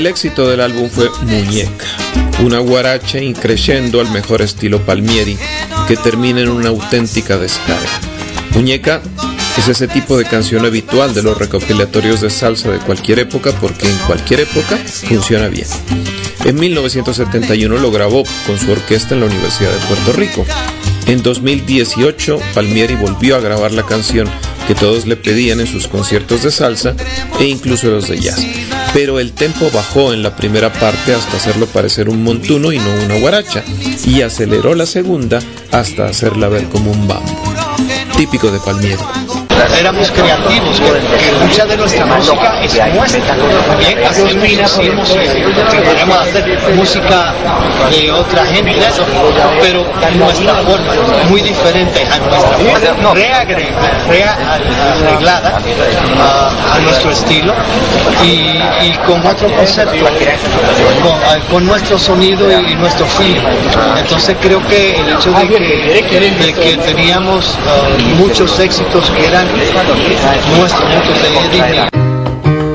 El éxito del álbum fue Muñeca, una guaracha increciendo al mejor estilo Palmieri que termina en una auténtica descarga. Muñeca es ese tipo de canción habitual de los recopilatorios de salsa de cualquier época porque en cualquier época funciona bien. En 1971 lo grabó con su orquesta en la Universidad de Puerto Rico. En 2018 Palmieri volvió a grabar la canción que todos le pedían en sus conciertos de salsa e incluso los de jazz. Pero el tempo bajó en la primera parte hasta hacerlo parecer un montuno y no una guaracha, y aceleró la segunda hasta hacerla ver como un bambo. Típico de Palmieri. Éramos creativos, que mucha de nuestra música es nuestra. Bien, hacemos podemos hacer música de otra gente, pero nuestra forma, muy diferente a nuestra forma, rearreglada a nuestro estilo y con otro concepto, con nuestro sonido y nuestro feeling. Entonces creo que el hecho de que teníamos muchos éxitos que eran nuestros, muchos de Eddie